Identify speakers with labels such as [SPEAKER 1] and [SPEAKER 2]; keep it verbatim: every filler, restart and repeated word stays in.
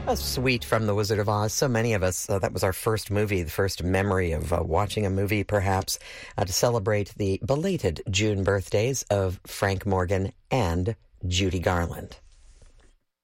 [SPEAKER 1] A sweet from The Wizard of Oz. So many of us, uh, that was our first movie, the first memory of uh, watching a movie, perhaps, uh, to celebrate the belated June birthdays of Frank Morgan and Judy Garland.